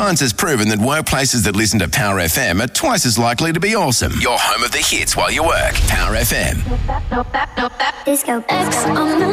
Science has proven that workplaces that listen to Power FM are twice as likely to be awesome. Your home of the hits while you work. Power FM. Disco X on the